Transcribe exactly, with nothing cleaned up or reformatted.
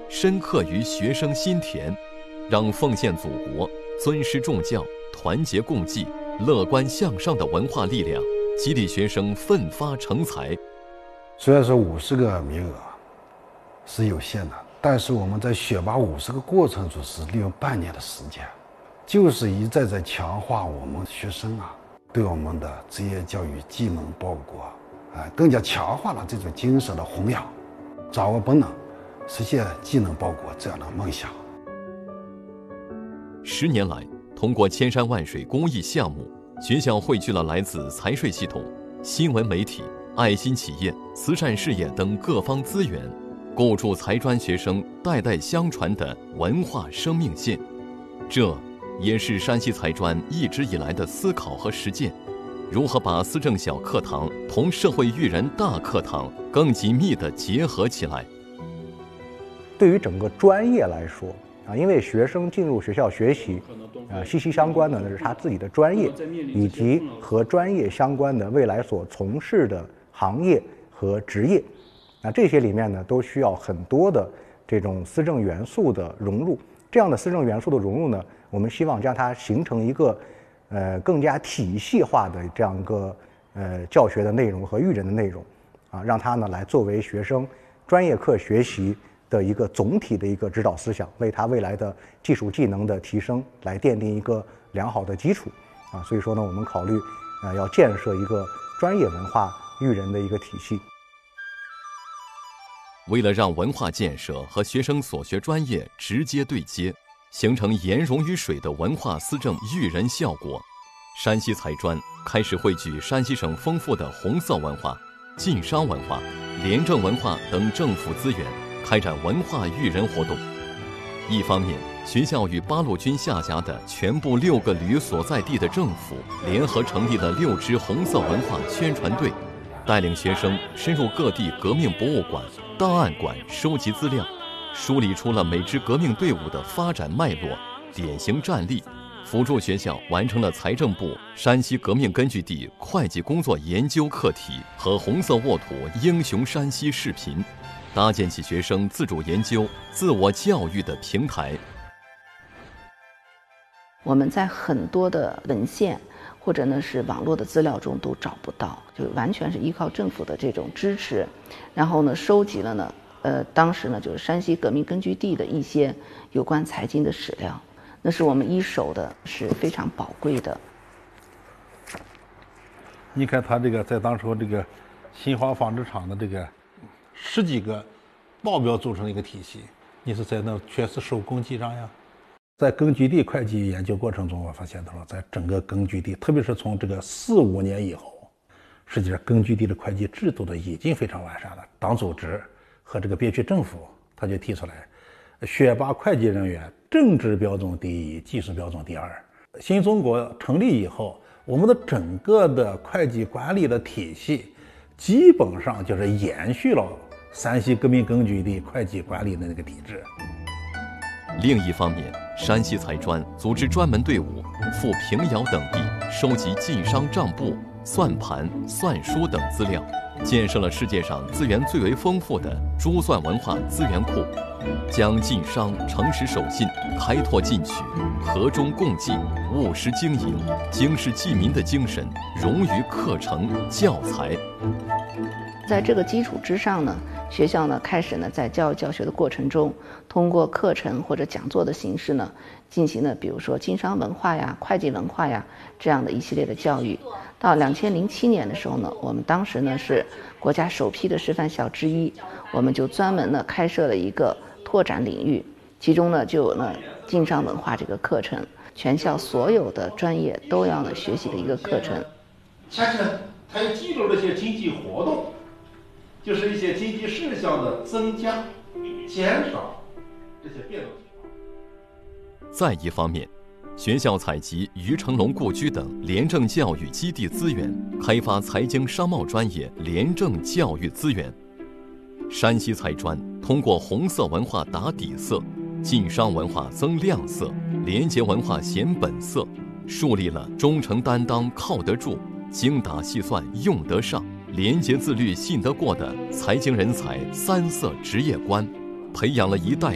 深刻于学生心田，让奉献祖国、尊师重教、团结共济、乐观向上的文化力量激励学生奋发成才。 虽然说五十个名额是有限的，但是我们在选拔五十个过程中是利用半年的时间，就是一再在强化我们学生啊对我们的职业教育技能报国，啊，更加强化了这种精神的弘扬，掌握本能，实现技能报国这样的梦想。 十年来，通过千山万水公益项目，学校汇聚了来自财税系统、新闻媒体、爱心企业、慈善事业等各方资源，构筑财专学生代代相传的文化生命线。这也是山西财专一直以来的思考和实践，如何把思政小课堂同社会育人大课堂更紧密地结合起来。 对于整个专业来说啊，因为学生进入学校学习，啊，息息相关的那是他自己的专业，以及和专业相关的未来所从事的行业和职业。那这些里面呢，都需要很多的这种思政元素的融入。这样的思政元素的融入呢，我们希望将它形成一个，呃，更加体系化的这样一个呃教学的内容和育人的内容，啊，让它呢来作为学生专业课学习的一个总体的一个指导思想，为他未来的技术技能的提升来奠定一个良好的基础啊。所以说呢，我们考虑呃要建设一个专业文化育人的一个体系。 为了让文化建设和学生所学专业直接对接，形成盐溶于水的文化思政育人效果，山西财专开始汇聚山西省丰富的红色文化、晋商文化、廉政文化等政府资源，开展文化育人活动。一方面，学校与八路军下辖的全部六个旅所在地的政府联合成立了六支红色文化宣传队，带领学生深入各地革命博物馆、档案馆收集资料，梳理出了每支革命队伍的发展脉络、典型战例，辅助学校完成了财政部山西革命根据地会计工作研究课题和红色沃土英雄山西视频，搭建起学生自主研究、自我教育的平台。 我们在很多的文献或者呢是网络的资料中都找不到，就完全是依靠政府的这种支持，然后呢收集了呢，呃，当时呢就是山西革命根据地的一些有关财经的史料，那是我们一手的，是非常宝贵的。 你看他这个在当时这个新华纺织厂的这个十几个报表组成的一个体系，你是在那全是手工记账呀。在根据地会计研究过程中，我发现到了，在整个根据地，特别是从这个四五年以后，实际上根据地的会计制度的已经非常完善了。党组织和这个边区政府，他就提出来，选拔会计人员，政治标准第一，技术标准第二。新中国成立以后，我们的整个的会计管理的体系，基本上就是延续了山西革命根据地会计管理的那个体制。 另一方面，山西财专组织专门队伍赴平遥等地收集晋商账簿、算盘、算书等资料，建设了世界上资源最为丰富的珠算文化资源库，将晋商诚实守信、开拓进取、和衷共济、务实经营、经世济民的精神融于课程教材。 在这个基础之上呢，学校呢开始呢在教育教学的过程中，通过课程或者讲座的形式呢，进行了比如说经商文化呀、会计文化呀这样的一系列的教育。到两千零七年的时候呢，我们当时呢是国家首批的示范校之一，我们就专门呢开设了一个拓展领域，其中呢就有呢经商文化这个课程，全校所有的专业都要呢学习的一个课程。 恰恰它又记录了一些经济活动，就是一些经济事项的增加、减少这些变动情况。 再一方面，学校采集于成龙故居等廉政教育基地资源，开发财经商贸专业廉政教育资源。山西财专通过红色文化打底色，晋商文化增亮色，廉洁文化显本色，树立了忠诚担当靠得住、精打细算用得上、廉洁自律信得过的财经人才三色职业观，培养了一代